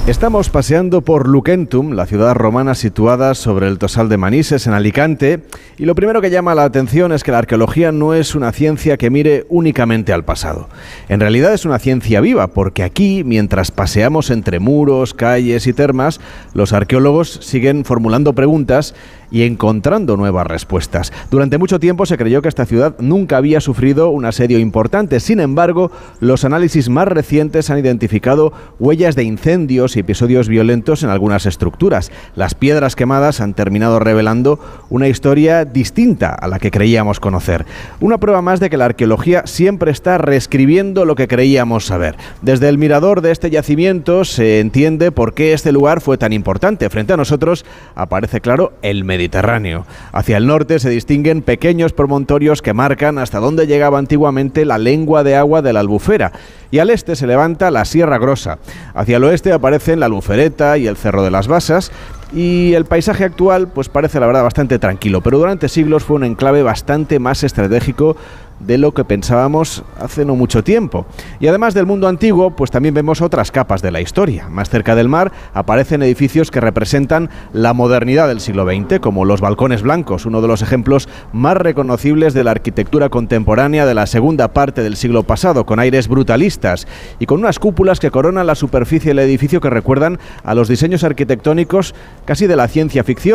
Estamos paseando por Luquentum, la ciudad romana situada sobre el Tosal de Manises, en Alicante, y lo primero que llama la atención es que la arqueología no es una ciencia que mire únicamente al pasado. En realidad es una ciencia viva, porque aquí, mientras paseamos entre muros, calles y termas, los arqueólogos siguen formulando preguntas y encontrando nuevas respuestas. Durante mucho tiempo se creyó que esta ciudad nunca había sufrido un asedio importante. Sin embargo, los análisis más recientes han identificado huellas de incendios y episodios violentos en algunas estructuras. Las piedras quemadas han terminado revelando una historia distinta a la que creíamos conocer. Una prueba más de que la arqueología siempre está reescribiendo lo que creíamos saber. Desde el mirador de este yacimiento se entiende por qué este lugar fue tan importante. Frente a nosotros aparece claro el Mediterráneo. Hacia el norte se distinguen pequeños promontorios que marcan hasta dónde llegaba antiguamente la lengua de agua de la Albufera, y al este se levanta la Sierra Grossa. Hacia el oeste aparecen la Albufereta y el Cerro de las Basas, y el paisaje actual pues parece la verdad bastante tranquilo, pero durante siglos fue un enclave bastante más estratégico de lo que pensábamos hace no mucho tiempo. Y además del mundo antiguo, pues también vemos otras capas de la historia. Más cerca del mar aparecen edificios que representan la modernidad del siglo XX, como los balcones blancos, uno de los ejemplos más reconocibles de la arquitectura contemporánea de la segunda parte del siglo pasado, con aires brutalistas y con unas cúpulas que coronan la superficie del edificio que recuerdan a los diseños arquitectónicos casi de la ciencia ficción.